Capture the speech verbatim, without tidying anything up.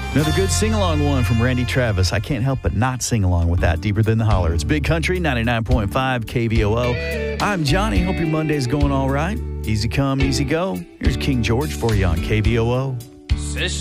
Another good sing-along one from Randy Travis. I can't help but not sing along with that. Deeper Than the Holler. It's Big Country, ninety-nine point five K V O O. I'm Johnny. Hope your Monday's going all right. Easy come, easy go. Here's King George for you on K V O O.